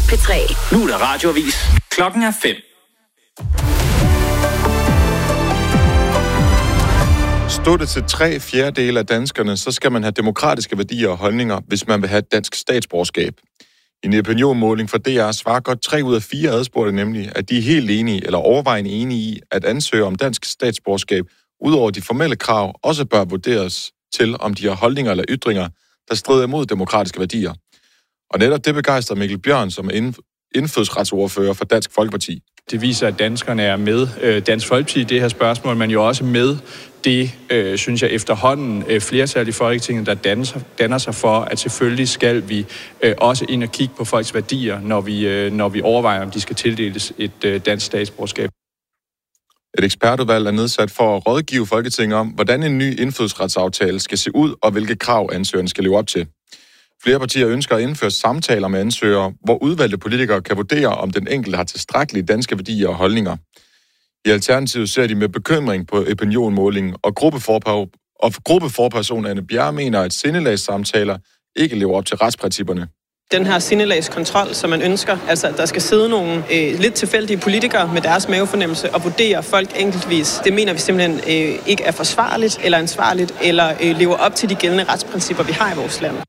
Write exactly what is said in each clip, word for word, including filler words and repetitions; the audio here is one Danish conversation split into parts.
P tre. Nu er der radioavis. Klokken er fem. Stod det til tre fjerdedele af danskerne, så skal man have demokratiske værdier og holdninger, hvis man vil have et dansk statsborgerskab. I en opinionmåling fra D R svarer godt tre ud af fire adspurgte nemlig, at de er helt enige eller overvejende enige i, at ansøgere om dansk statsborgerskab, udover de formelle krav, også bør vurderes til, om de har holdninger eller ytringer, der strider imod demokratiske værdier. Og netop det begejstrer Mikkel Bjørn, som er indfødsretsordfører for Dansk Folkeparti. Det viser, at danskerne er med øh, Dansk Folkeparti i det her spørgsmål, men jo også med det, øh, synes jeg, efterhånden øh, flertal i Folketinget, der danner, danner sig for, at selvfølgelig skal vi øh, også ind og kigge på folks værdier, når vi, øh, når vi overvejer, om de skal tildeles et øh, dansk statsborgerskab. Et ekspertudvalg er nedsat for at rådgive Folketinget om, hvordan en ny indfødsretsaftale skal se ud, og hvilke krav ansøgerne skal leve op til. Flere partier ønsker at indføre samtaler med ansøgere, hvor udvalgte politikere kan vurdere, om den enkelte har tilstrækkelige danske værdier og holdninger. I Alternativet ser de med bekymring på opinionmålingen, og gruppeforper- og gruppeforperson Anne Bjerre mener, at sindelagssamtaler ikke lever op til retsprincipperne. Den her sindelagskontrol, som man ønsker, altså at der skal sidde nogle øh, lidt tilfældige politikere med deres mavefornemmelse og vurdere folk enkeltvis, det mener vi simpelthen øh, ikke er forsvarligt eller ansvarligt, eller øh, lever op til de gældende retsprincipper, vi har i vores land.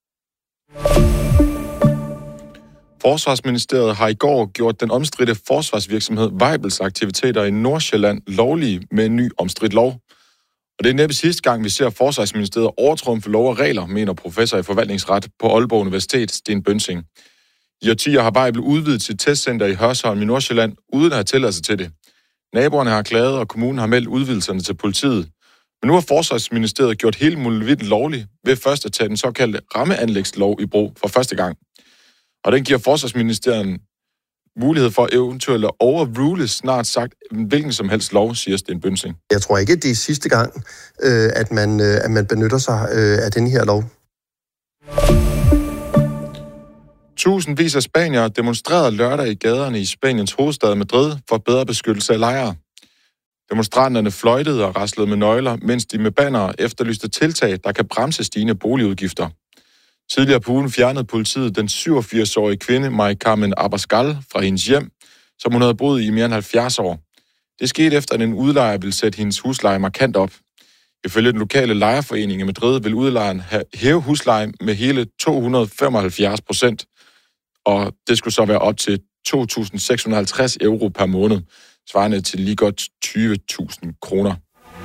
Forsvarsministeriet har i går gjort den omstridte forsvarsvirksomhed Weibels aktiviteter i Nordsjælland lovlige med en ny omstridt lov. Og det er næppe sidste gang, vi ser Forsvarsministeriet overtrumfe lov og regler, mener professor i forvaltningsret på Aalborg Universitet, Sten Bønsing. I årtier har Weibel udvidet sit testcenter i Hørsholm i Nordsjælland, uden at have tilladelse til det. Naboerne har klaget, og kommunen har meldt udvidelserne til politiet. Men nu har Forsvarsministeriet gjort hele muligheden lovligt ved først at tage den såkaldte rammeanlægslov i brug for første gang. Og den giver Forsvarsministeriet mulighed for eventuelt at overrule snart sagt hvilken som helst lov, siger Sten Bønsing. Jeg tror ikke, det er sidste gang, øh, at, man, øh, at man benytter sig øh, af den her lov. Tusindvis af spaniere demonstrerede lørdag i gaderne i Spaniens hovedstad Madrid for bedre beskyttelse af lejere. Demonstranterne fløjtede og raslede med nøgler, mens de med bannere efterlyste tiltag, der kan bremse stigende boligudgifter. Tidligere på ugen fjernede politiet den syvogfirs-årige kvinde Mari Carmen Abascal fra hendes hjem, som hun havde boet i mere end halvfjerds år. Det skete efter, at en udlejer ville sætte hendes husleje markant op. Ifølge den lokale lejerforening i Madrid vil udlejeren have hæve huslejen med hele to hundrede femoghalvfjerds procent, og det skulle så være op til to tusind seks hundrede og halvtreds euro per måned, svarende til lige godt tyve tusind kroner.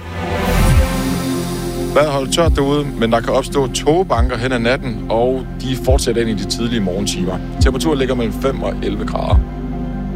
Vejret holder tørt derude, men der kan opstå tågebanker hen ad natten, og de fortsætter ind i de tidlige morgentimer. Temperaturen ligger mellem fem og elleve grader.